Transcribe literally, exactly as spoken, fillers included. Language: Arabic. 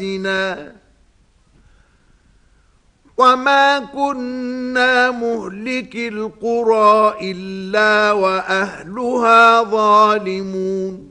بأسنا وما كنا مهلك القرى إلا وأهلها ظالمون